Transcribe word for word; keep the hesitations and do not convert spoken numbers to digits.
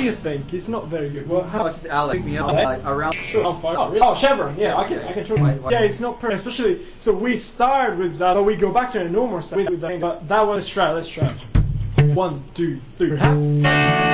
do you think? It's not very good. Well, how much is Alec? Pick me up Alec? like, around. Sure, I'll find. Oh, really? Oh, Chevron. Yeah, I can. I can. Try. Why- why- Yeah, it's not perfect. Especially so we start with that, but we go back to a normal side with the thing. But that one, let's try. Let's try. One, two, three. Perhaps.